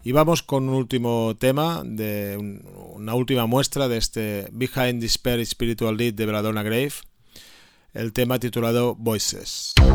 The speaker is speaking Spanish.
Y vamos con un último tema, una última muestra de este Behind Despair Spiritual Lead de Belladonna Grave, el tema titulado Voices.